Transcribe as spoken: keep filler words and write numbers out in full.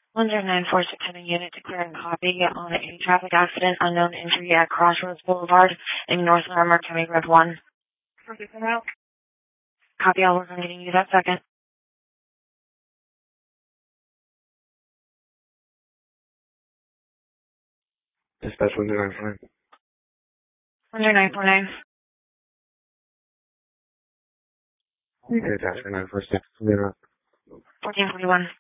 one zero nine four six seven unit declaring copy on a traffic accident, unknown injury at Crossroads Boulevard in North Larimer, County Road one. Okay, come out. Copy, I'll work on getting you that second. Dispatch one zero nine four nine. one zero nine four nine. Okay, Dispatch nine four six zero. fourteen forty-one.